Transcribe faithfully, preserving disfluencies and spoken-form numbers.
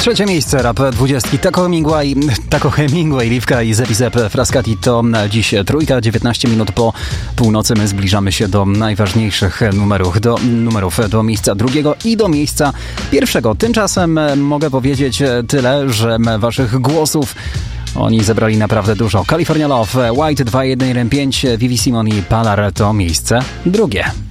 Trzecie miejsce rap dwudziestki. Taco Hemingway, Taco Hemingway, Liwka i Zepizep Frascati to dziś trójka, dziewiętnaście minut po północy. My zbliżamy się do najważniejszych numerów, do numerów do miejsca drugiego i do miejsca pierwszego. Tymczasem mogę powiedzieć tyle, że waszych głosów oni zebrali naprawdę dużo. California Love, White dwa jeden jeden pięć, Vivi Simon i Palar to miejsce drugie.